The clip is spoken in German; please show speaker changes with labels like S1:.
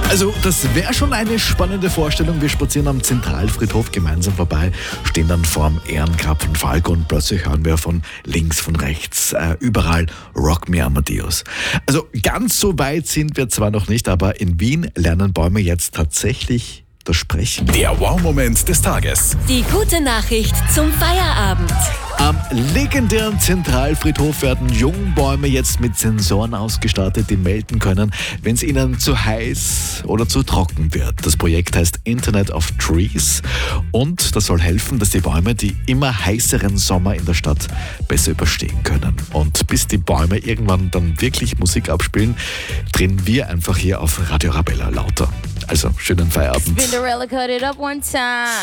S1: Also das wäre schon eine spannende Vorstellung. Wir spazieren am Zentralfriedhof gemeinsam vorbei, stehen dann vorm Ehrengrab von Falco und plötzlich hören wir von links, von rechts, überall Rock Me Amadeus. Also ganz so weit sind wir zwar noch nicht, aber in Wien lernen Bäume jetzt tatsächlich das Sprechen.
S2: Der Wow-Moment des Tages.
S3: Die gute Nachricht zum Feierabend.
S1: Am legendären Zentralfriedhof werden Jungbäume jetzt mit Sensoren ausgestattet, die melden können, wenn es ihnen zu heiß oder zu trocken wird. Das Projekt heißt Internet of Trees und das soll helfen, dass die Bäume die immer heißeren Sommer in der Stadt besser überstehen können. Und bis die Bäume irgendwann dann wirklich Musik abspielen, drehen wir einfach hier auf Radio Arabella lauter. Also schönen Feierabend.
S4: Cinderella cut it up one time.